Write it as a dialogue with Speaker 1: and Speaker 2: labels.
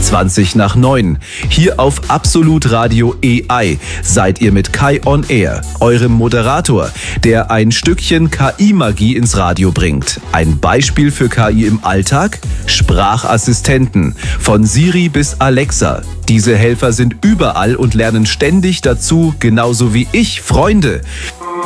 Speaker 1: 20 nach 9. Hier auf Absolut Radio AI seid ihr mit Kai on Air, eurem Moderator, der ein Stückchen KI-Magie ins Radio bringt. Ein Beispiel für KI im Alltag? Sprachassistenten. Von Siri bis Alexa. Diese Helfer sind überall und lernen ständig dazu, genauso wie ich, Freunde.